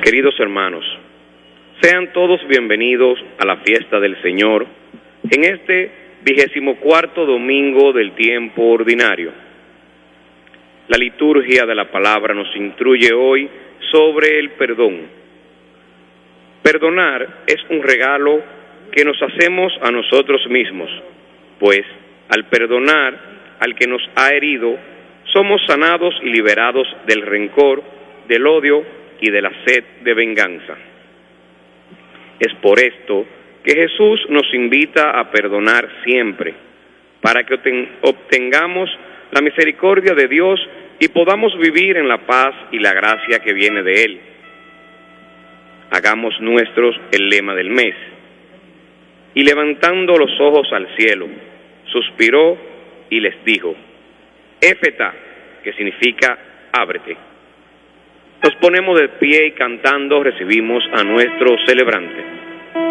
Queridos hermanos, sean todos bienvenidos a la fiesta del Señor en este 24º domingo del tiempo ordinario. La liturgia de la palabra nos instruye hoy sobre el perdón. Perdonar es un regalo que nos hacemos a nosotros mismos, pues al perdonar al que nos ha herido, somos sanados y liberados del rencor, del odio y de la sed de venganza. Es por esto que Jesús nos invita a perdonar siempre, para que obtengamos la misericordia de Dios y podamos vivir en la paz y la gracia que viene de Él. Hagamos nuestros el lema del mes. Y levantando los ojos al cielo, suspiró y les dijo: Éfeta, que significa ábrete. Nos ponemos de pie y cantando recibimos a nuestro celebrante.